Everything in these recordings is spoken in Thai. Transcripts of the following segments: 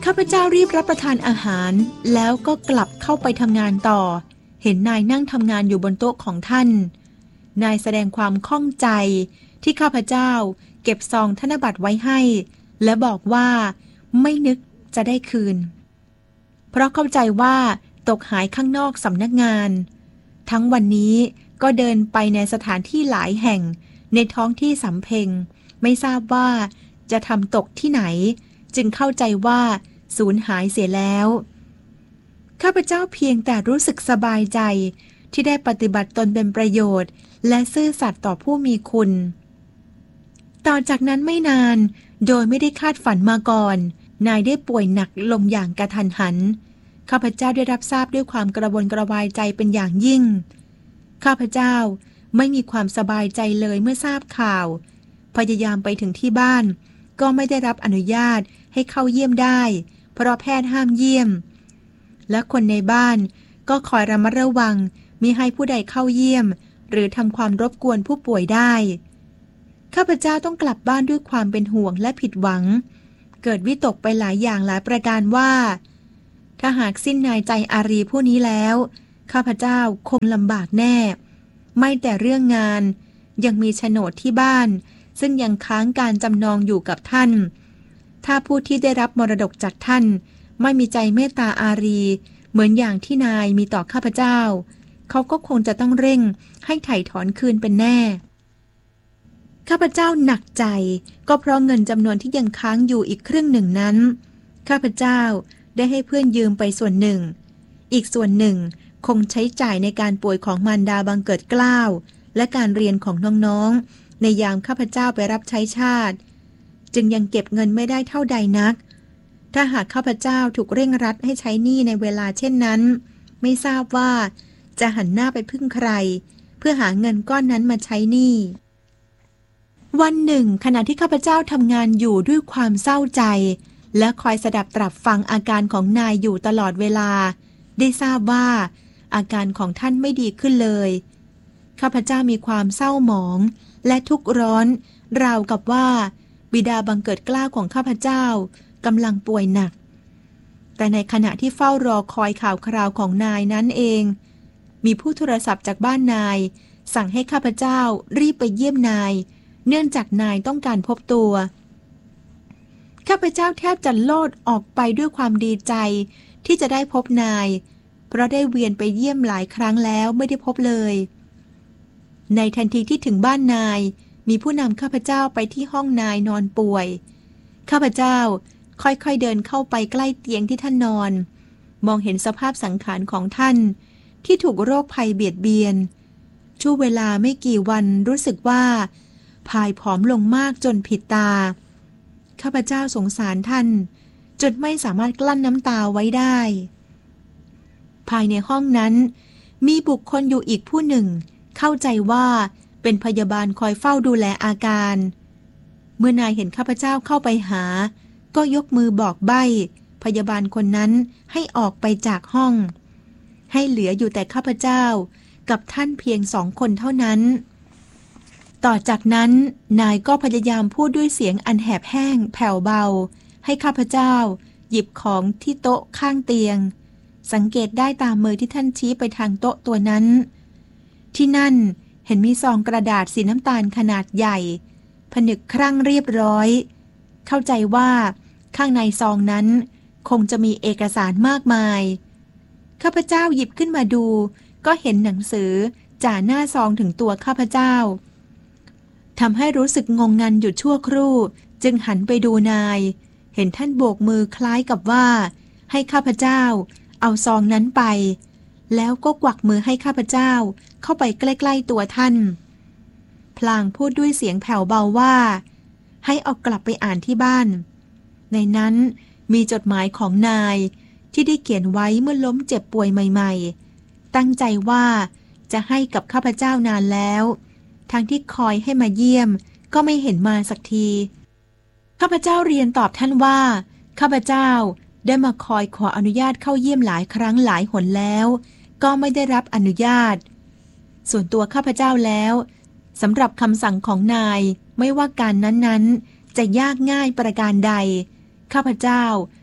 ข้าพเจ้ารีบรับประทานอาหารแล้วก็กลับเข้าไปทำงานต่อเห็นนายนั่งทำงานอยู่บนโต๊ะของท่านนายแสดงความข้องใจที่ข้าพเจ้าเก็บซองธนบัตรไว้ให้และบอกว่าไม่นึกจะได้คืนเพราะเข้าใจว่าตกหายข้างนอกสำนักงานทั้งวันนี้ก็เดินไปในสถานที่หลายแห่งในท้องที่สำเพ็งไม่ทราบว่าจะทำตกที่ไหนจึงเข้าใจว่าสูญหายเสียแล้วข้าพเจ้าเพียงแต่รู้สึกสบายใจที่ได้ปฏิบัติตนเป็นประโยชน์และซื่อสัตย์ต่อผู้มีคุณต่อจากนั้นไม่นานโดยไม่ได้คาดฝันมาก่อนนายได้ป่วยหนักลงอย่างกระทันหันข้าพเจ้าได้รับทราบด้วยความกระวนกระวายใจเป็นอย่างยิ่งข้าพเจ้าไม่มีความสบายใจเลยเมื่อทราบข่าวพยายามไปถึงที่บ้านก็ไม่ได้รับอนุญาตให้เข้าเยี่ยมได้เพราะแพทย์ห้ามเยี่ยมและคนในบ้านก็คอยระมัดระวังมิให้ผู้ใดเข้าเยี่ยมหรือทำความรบกวนผู้ป่วยได้ข้าพเจ้าต้องกลับบ้านด้วยความเป็นห่วงและผิดหวังเกิดวิตกไปหลายอย่างหลายประการว่าถ้าหากสิ้นนายใจอารีผู้นี้แล้วข้าพเจ้าคงลำบากแน่ไม่แต่เรื่องงานยังมีโฉนดที่บ้านซึ่งยังค้างการจำนองอยู่กับท่านถ้าผู้ที่ได้รับมรดกจากท่านไม่มีใจเมตตาอารีเหมือนอย่างที่นายมีต่อข้าพเจ้าเขาก็คงจะต้องเร่งให้ไถ่ถอนคืนเป็นแน่ข้าพเจ้าหนักใจก็เพราะเงินจำนวนที่ยังค้างอยู่อีกครึ่งหนึ่งนั้นข้าพเจ้าได้ให้เพื่อนยืมไปส่วนหนึ่งอีกส่วนหนึ่งคงใช้จ่ายในการป่วยของมารดาบังเกิดเกล้าและการเรียนของน้องๆในยามข้าพเจ้าไปรับใช้ชาติจึงยังเก็บเงินไม่ได้เท่าใดนักถ้าหากข้าพเจ้าถูกเร่งรัดให้ใช้หนี้ในเวลาเช่นนั้นไม่ทราบว่าจะหันหน้าไปพึ่งใครเพื่อหาเงินก้อนนั้นมาใช้หนี้วันหนึ่งขณะที่ข้าพเจ้าทำงานอยู่ด้วยความเศร้าใจและคอยสดับตรับฟังอาการของนายอยู่ตลอดเวลาได้ทราบว่าอาการของท่านไม่ดีขึ้นเลยข้าพเจ้ามีความเศร้าหมองและทุกข์ร้อนราวกับว่าบิดาบังเกิดเกล้าของข้าพเจ้ากำลังป่วยหนักแต่ในขณะที่เฝ้ารอคอยข่าวคราวของนายนั้นเองมีผู้โทรศัพท์จากบ้านนายสั่งให้ข้าพเจ้ารีบไปเยี่ยมนายเนื่องจากนายต้องการพบตัวข้าพเจ้าแทบจะโลดออกไปด้วยความดีใจที่จะได้พบนายเพราะได้เวียนไปเยี่ยมหลายครั้งแล้วไม่ได้พบเลยในทันทีที่ถึงบ้านนายมีผู้นำข้าพเจ้าไปที่ห้องนายนอนป่วยข้าพเจ้าค่อยๆเดินเข้าไปใกล้เตียงที่ท่านนอนมองเห็นสภาพสังขารของท่านที่ถูกโรคภัยเบียดเบียนช่วงเวลาไม่กี่วันรู้สึกว่าพายผอมลงมากจนผิดตาข้าพเจ้าสงสารท่านจนไม่สามารถกลั้นน้ำตาไว้ได้ภายในห้องนั้นมีบุคคลอยู่อีกผู้หนึ่งเข้าใจว่าเป็นพยาบาลคอยเฝ้าดูแลอาการเมื่อนายเห็นข้าพเจ้าเข้าไปหาก็ยกมือบอกใบ้พยาบาลคนนั้นให้ออกไปจากห้องให้เหลืออยู่แต่ข้าพเจ้ากับท่านเพียง2 คนเท่านั้นต่อจากนั้นนายก็พยายามพูดด้วยเสียงอันแหบแห้งแผ่วเบาให้ข้าพเจ้าหยิบของที่โต๊ะข้างเตียงสังเกตได้ตามมือที่ท่านชี้ไปทางโต๊ะตัวนั้นที่นั่นเห็นมีซองกระดาษสีน้ำตาลขนาดใหญ่ผนึกครั่งเรียบร้อยเข้าใจว่าข้างในซองนั้นคงจะมีเอกสารมากมายข้าพเจ้าหยิบขึ้นมาดูก็เห็นหนังสือจ่าหน้าซองถึงตัวข้าพเจ้าทำให้รู้สึกงงงันอยู่ชั่วครู่จึงหันไปดูนายเห็นท่านโบกมือคล้ายกับว่าให้ข้าพเจ้าเอาซองนั้นไปแล้วก็กวักมือให้ข้าพเจ้าเข้าไปใกล้ๆตัวท่านพลางพูดด้วยเสียงแผ่วเบาว่าให้เอากลับไปอ่านที่บ้านในนั้นมีจดหมายของนายที่ได้เขียนไว้เมื่อล้มเจ็บป่วยใหม่ๆตั้งใจว่าจะให้กับข้าพเจ้านานแล้วทั้งที่คอยให้มาเยี่ยมก็ไม่เห็นมาสักทีข้าพเจ้าเรียนตอบท่านว่าข้าพเจ้าได้มาคอยขออนุญาตเข้าเยี่ยมหลายครั้งหลายหนแล้วก็ไม่ได้รับอนุญาตส่วนตัวข้าพเจ้าแล้วสำหรับคำสั่งของนายไม่ว่าการนั้นๆจะยากง่ายประการใดข้าพเจ้า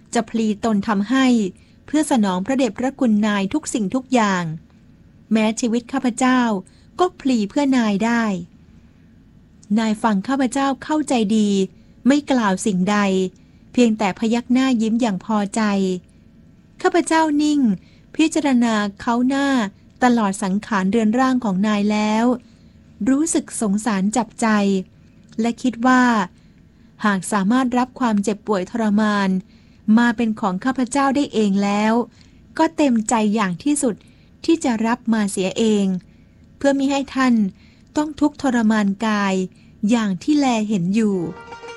จะพลีตนทำให้เพื่อสนองพระเดชพระคุณนายทุกสิ่งทุกอย่างแม้ชีวิตข้าพเจ้าก็พลีเพื่อนายได้นายฟังข้าพเจ้าเข้าใจดีไม่กล่าวสิ่งใดเพียงแต่พยักหน้ายิ้มอย่างพอใจข้าพเจ้านิ่งพิจารณาเขาหน้าตลอดสังขารเรือนร่างของนายแล้วรู้สึกสงสารจับใจและคิดว่าหากสามารถรับความเจ็บป่วยทรมานมาเป็นของข้าพเจ้าได้เองแล้วก็เต็มใจอย่างที่สุดที่จะรับมาเสียเองเพื่อมิให้ท่านต้องทุกข์ทรมานกายอย่างที่แลเห็นอยู่